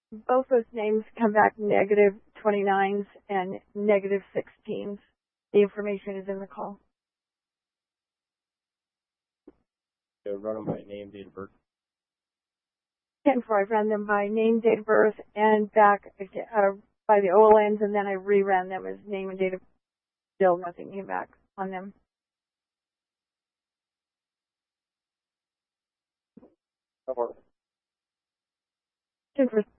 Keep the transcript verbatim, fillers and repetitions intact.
both those names come back negative twenty-nines and negative sixteens. The information is in the call. So run them by name, date of birth. And before I ran them by name, date of birth, and back uh, by the O L Ns, and then I reran them as name and date of birth. Still nothing came back on them. No more. Jennifer.